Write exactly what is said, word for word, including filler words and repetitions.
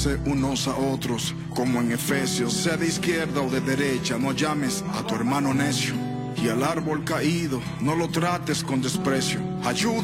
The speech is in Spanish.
Ayúdense unos a otros, como en Efesios, sea de izquierda o de derecha, no llames a tu hermano necio. Y al árbol caído, no lo trates con desprecio. Ayuda